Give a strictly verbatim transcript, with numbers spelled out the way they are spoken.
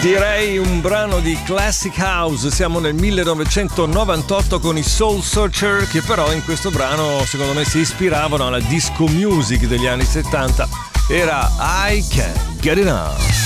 Direi un brano di Classic House. Siamo nel millenovecentonovantotto con i Soul Searcher, che però in questo brano secondo me si ispiravano alla disco music degli anni settanta. Era I Can't Get Enough.